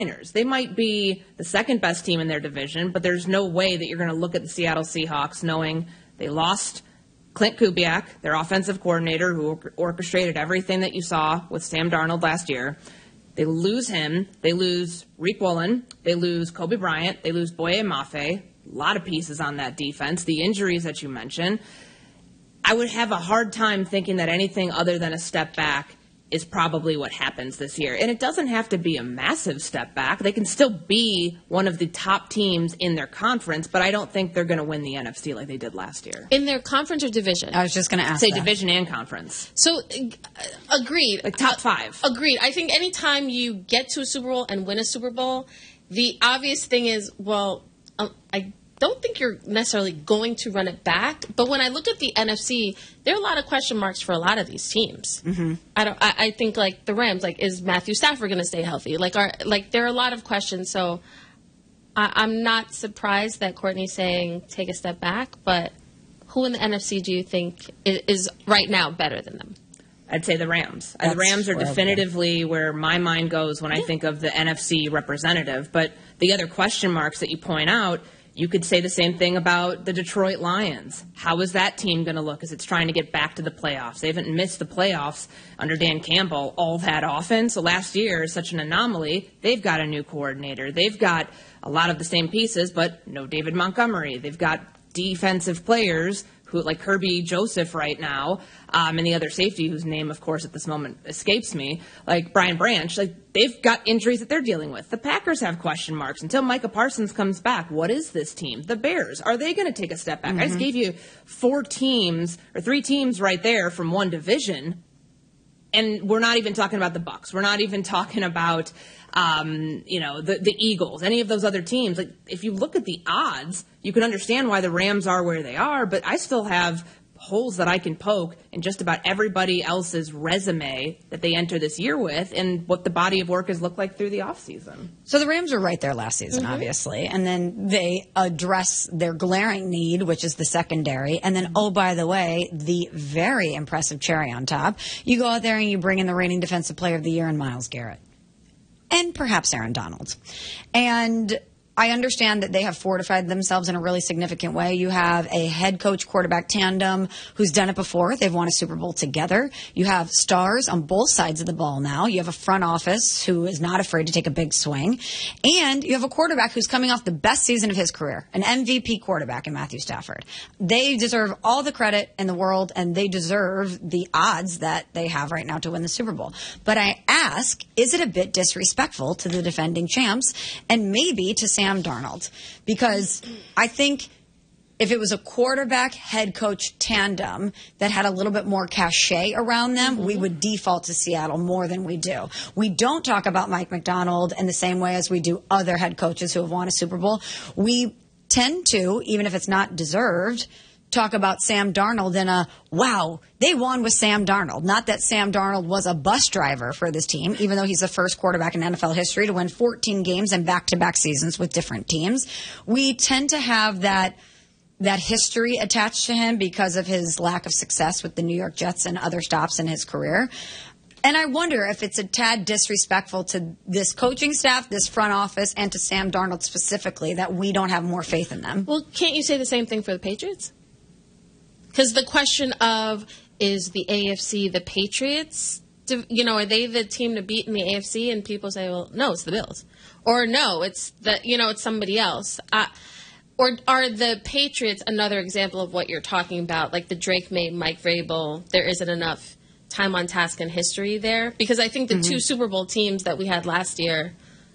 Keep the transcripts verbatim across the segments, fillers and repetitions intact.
They might be the second best team in their division, but there's no way that you're going to look at the Seattle Seahawks knowing they lost Clint Kubiak, their offensive coordinator, who orchestrated everything that you saw with Sam Darnold last year. They lose him. They lose Rick Woolen. They lose Kobe Bryant. They lose Boye Mafe. A lot of pieces on that defense. The injuries that you mentioned. I would have a hard time thinking that anything other than a step back is probably what happens this year. And it doesn't have to be a massive step back. They can still be one of the top teams in their conference, but I don't think they're going to win the N F C like they did last year. In their conference or division? I was just going to ask Say that. division and conference. So, uh, agreed. Like top five. Uh, agreed. I think anytime you get to a Super Bowl and win a Super Bowl, the obvious thing is, well, um, I don't think you're necessarily going to run it back. But when I look at the N F C, there are a lot of question marks for a lot of these teams. Mm-hmm. I don't. I, I think like the Rams. Like, is Matthew Stafford going to stay healthy? Like, are like there are a lot of questions. So I, I'm not surprised that Courtney's saying take a step back. But who in the N F C do you think is, is right now better than them? I'd say the Rams. That's the Rams are where definitively where my mind goes when I think of the N F C representative. But the other question marks that you point out, you could say the same thing about the Detroit Lions. How is that team going to look as it's trying to get back to the playoffs? They haven't missed the playoffs under Dan Campbell all that often. So last year is such an anomaly. They've got a new coordinator. They've got a lot of the same pieces, but no David Montgomery. They've got defensive players who, like Kirby Joseph right now, um, and the other safety whose name, of course, at this moment escapes me, like Brian Branch. Like, they've got injuries that they're dealing with. The Packers have question marks until Micah Parsons comes back. What is this team? The Bears, are they going to take a step back? Mm-hmm. I just gave you four teams or three teams right there from one division. And we're not even talking about the Bucs. We're not even talking about, um, you know, the, the Eagles, any of those other teams. Like, if you look at the odds, you can understand why the Rams are where they are, but I still have holes that I can poke in just about everybody else's resume that they enter this year with and what the body of work has looked like through the offseason. So the Rams were right there last season, mm-hmm. obviously, and then they address their glaring need, which is the secondary, and then, oh, by the way, the very impressive cherry on top, you go out there and you bring in the reigning defensive player of the year in Myles Garrett. And perhaps Aaron Donald. And I understand that they have fortified themselves in a really significant way. You have a head coach quarterback tandem who's done it before. They've won a Super Bowl together. You have stars on both sides of the ball now. You have a front office who is not afraid to take a big swing. And you have a quarterback who's coming off the best season of his career, an M V P quarterback in Matthew Stafford. They deserve all the credit in the world, and they deserve the odds that they have right now to win the Super Bowl. But I ask, is it a bit disrespectful to the defending champs and maybe to Sam Darnold? Because I think if it was a quarterback head coach tandem that had a little bit more cachet around them, mm-hmm. we would default to Seattle more than we do. We don't talk about Mike Macdonald in the same way as we do other head coaches who have won a Super Bowl. We tend to, even if it's not deserved, talk about Sam Darnold in a, wow, they won with Sam Darnold. Not that Sam Darnold was a bus driver for this team, even though he's the first quarterback in N F L history to win fourteen games in back-to-back seasons with different teams. We tend to have that that history attached to him because of his lack of success with the New York Jets and other stops in his career. And I wonder if it's a tad disrespectful to this coaching staff, this front office, and to Sam Darnold specifically that we don't have more faith in them. Well, can't you say the same thing for the Patriots? Because the question of, is the A F C the Patriots? To, you know, are they the team to beat in the A F C? And people say, well, no, it's the Bills. Or no, it's the, you know, it's somebody else. Uh, or are the Patriots another example of what you're talking about? Like the Drake May, Mike Vrabel, there isn't enough time on task and history there? Because I think the mm-hmm. two Super Bowl teams that we had last year,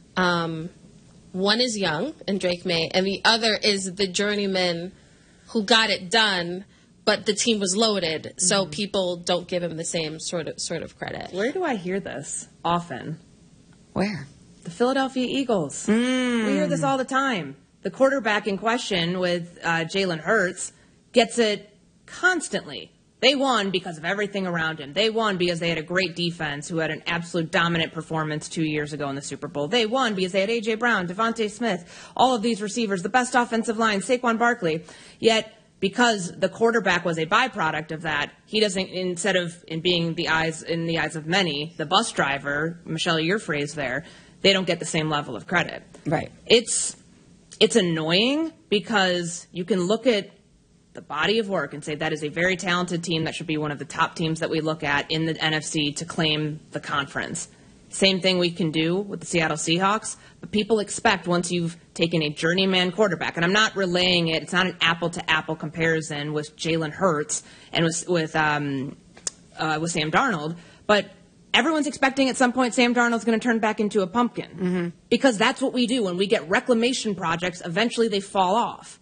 um, one is young and Drake May, and the other is the journeyman who got it done, but the team was loaded, so mm-hmm. people don't give him the same sort of sort of credit. Where do I hear this often? Where? The Philadelphia Eagles. Mm. We hear this all the time. The quarterback in question with uh, Jalen Hurts gets it constantly. They won because of everything around him. They won because they had a great defense who had an absolute dominant performance two years ago in the Super Bowl. They won because they had A J. Brown, Devontae Smith, all of these receivers, the best offensive line, Saquon Barkley. Yet, because the quarterback was a byproduct of that, he doesn't, instead of in being the eyes in the eyes of many, the bus driver, Michelle, your phrase there, they don't get the same level of credit. Right. It's it's annoying because you can look at the body of work and say that is a very talented team that should be one of the top teams that we look at in the N F C to claim the conference. Same thing we can do with the Seattle Seahawks, but people expect once you've taken a journeyman quarterback, and I'm not relaying it, it's not an apple-to-apple comparison with Jalen Hurts and with, with, um, uh, with Sam Darnold, but everyone's expecting at some point Sam Darnold's going to turn back into a pumpkin. Mm-hmm. Because that's what we do. When we get reclamation projects, eventually they fall off.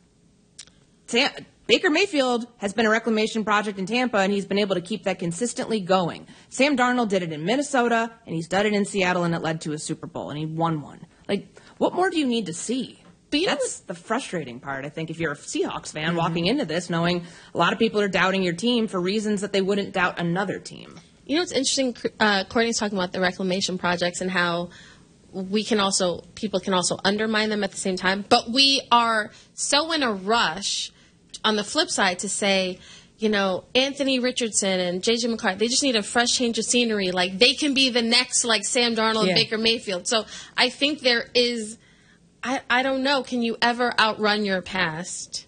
Sam, Baker Mayfield has been a reclamation project in Tampa, and he's been able to keep that consistently going. Sam Darnold did it in Minnesota, and he's done it in Seattle, and it led to a Super Bowl, and he won one. Like, what more do you need to see? But you know That's what- the frustrating part, I think, if you're a Seahawks fan mm-hmm. walking into this, knowing a lot of people are doubting your team for reasons that they wouldn't doubt another team. You know what's interesting? Uh, Courtney's talking about the reclamation projects and how we can also, people can also undermine them at the same time. But we are so in a rush on the flip side to say, you know, Anthony Richardson and J J McCarthy, they just need a fresh change of scenery. Like, they can be the next, like, Sam Darnold Yeah. and Baker Mayfield. So I think there is, I, I don't know, can you ever outrun your past?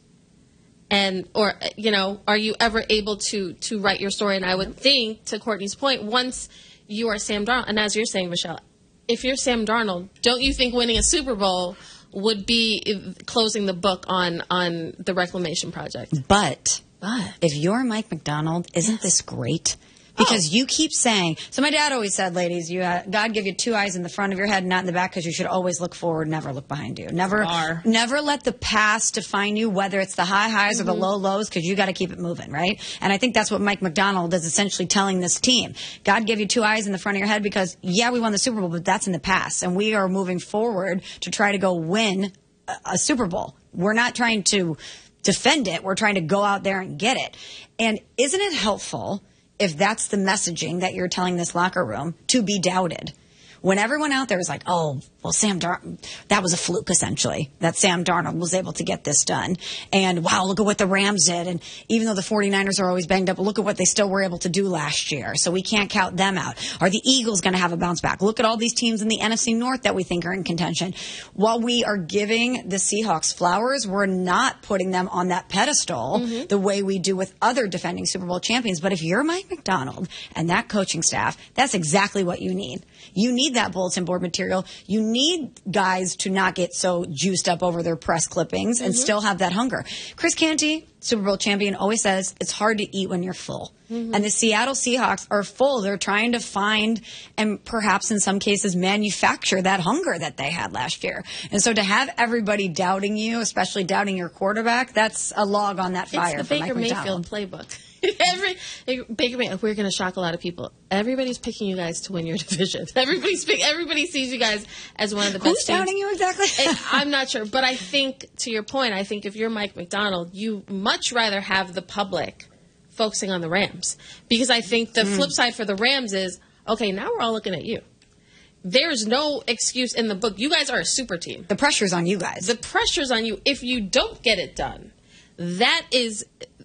And, or, you know, are you ever able to, to write your story? And I would think, to Courtney's point, once you are Sam Darnold, and as you're saying, Michelle, if you're Sam Darnold, don't you think winning a Super Bowl would be closing the book on, on the reclamation project? But, But if you're Mike McDonald, isn't Yes. this great? Because you keep saying, so my dad always said, ladies, you uh, God give you two eyes in the front of your head, not in the back, because you should always look forward, never look behind you. Never, Bar. never let the past define you, whether it's the high highs mm-hmm. or the low lows, because you got to keep it moving, right? And I think that's what Mike McDonald is essentially telling this team. God gave you two eyes in the front of your head because, yeah, we won the Super Bowl, but that's in the past, and we are moving forward to try to go win a, a Super Bowl. We're not trying to defend it. We're trying to go out there and get it. And isn't it helpful if that's the messaging that you're telling this locker room to be doubted? When everyone out there is like, oh, well, Sam Darnold, that was a fluke, essentially, that Sam Darnold was able to get this done. And, wow, look at what the Rams did. And even though the 49ers are always banged up, look at what they still were able to do last year. So we can't count them out. Are the Eagles going to have a bounce back? Look at all these teams in the N F C North that we think are in contention. While we are giving the Seahawks flowers, we're not putting them on that pedestal mm-hmm. the way we do with other defending Super Bowl champions. But if you're Mike McDonald and that coaching staff, that's exactly what you need. You need that bulletin board material. You need guys to not get so juiced up over their press clippings and mm-hmm. still have that hunger. Chris Canty, Super Bowl champion, always says it's hard to eat when you're full. Mm-hmm. And the Seattle Seahawks are full. They're trying to find and perhaps in some cases manufacture that hunger that they had last year. And so to have everybody doubting you, especially doubting your quarterback, that's a log on that fire. It's the for Baker Mike Mayfield playbook. Every Baker Mayfield, we're going to shock a lot of people. Everybody's picking you guys to win your division. Everybody's pick, everybody sees you guys as one of the best Who's teams. doubting you exactly? I'm not sure, but I think to your point, I think if you're Mike McDonald, you much rather have the public focusing on the Rams, because I think the mm. flip side for the Rams is, okay, now we're all looking at you. There's no excuse in the book. You guys are a super team. The pressure's on you guys. The pressure's on you. If you don't get it done, that is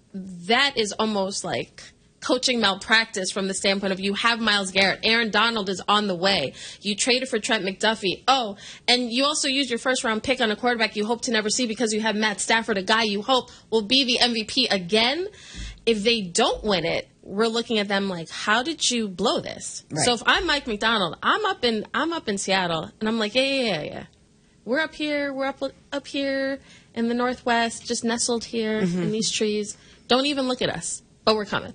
that is almost like coaching malpractice from the standpoint of you have Myles Garrett. Aaron Donald is on the way. You traded for Trent McDuffie. Oh, and you also used your first round pick on a quarterback you hope to never see because you have Matt Stafford, a guy you hope will be the M V P again. If they don't win it, we're looking at them like, how did you blow this? Right. So if I'm Mike McDonald, I'm up in I'm up in Seattle, and I'm like, yeah, yeah, yeah, yeah. We're up here. We're up up here in the Northwest, just nestled here mm-hmm. in these trees. Don't even look at us, but we're coming.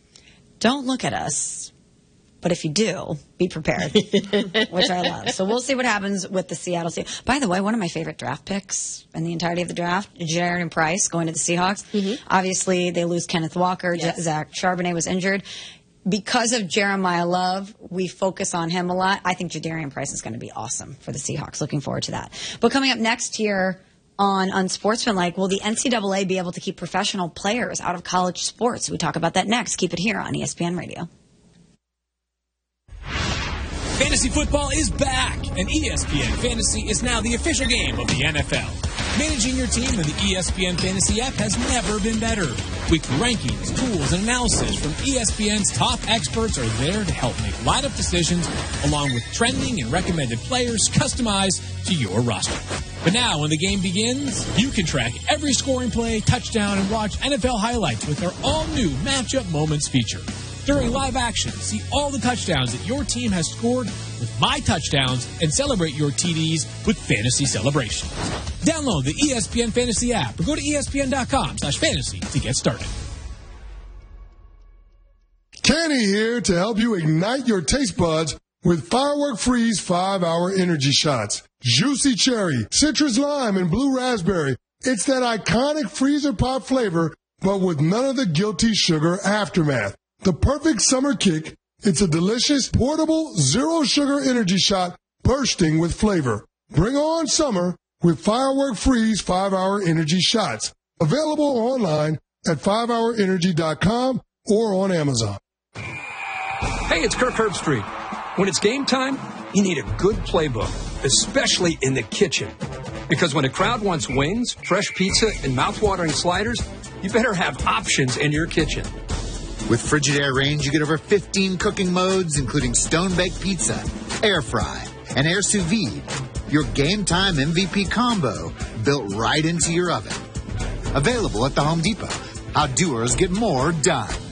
Don't look at us, but if you do, be prepared, which I love. So we'll see what happens with the Seattle Seahawks. By the way, one of my favorite draft picks in the entirety of the draft, Jaren Price going to the Seahawks. Mm-hmm. Obviously, they lose Kenneth Walker. Yes. Zach Charbonnet was injured. Because of Jeremiah Love, we focus on him a lot. I think Jadarian Price is going to be awesome for the Seahawks. Looking forward to that. But coming up next year on Unsportsmanlike, will the N C double A be able to keep professional players out of college sports? We talk about that next. Keep it here on E S P N Radio. Fantasy football is back, and E S P N Fantasy is now the official game of the N F L. Managing your team in the E S P N Fantasy app has never been better. Weekly rankings, tools, and analysis from E S P N's top experts are there to help make light-up decisions, along with trending and recommended players customized to your roster. But now, when the game begins, you can track every scoring play, touchdown, and watch N F L highlights with our all-new Matchup Moments feature. During live action, see all the touchdowns that your team has scored with My Touchdowns and celebrate your T Ds with Fantasy Celebrations. Download the E S P N Fantasy app or go to E S P N dot com slash fantasy to get started. Kenny here to help you ignite your taste buds with Firework Freeze five hour Energy Shots. Juicy cherry, citrus lime, and blue raspberry. It's that iconic freezer pop flavor, but with none of the guilty sugar aftermath. The perfect summer kick. It's a delicious, portable, zero-sugar energy shot bursting with flavor. Bring on summer with Firework Freeze five hour Energy Shots. Available online at five hour energy dot com or on Amazon. Hey, it's Kirk Herbstreit. When it's game time, you need a good playbook, especially in the kitchen. Because when a crowd wants wings, fresh pizza, and mouth-watering sliders, you better have options in your kitchen. With Frigidaire Range, you get over fifteen cooking modes, including stone-baked pizza, air fry, and air sous vide. Your game-time M V P combo built right into your oven. Available at the Home Depot. How doers get more done.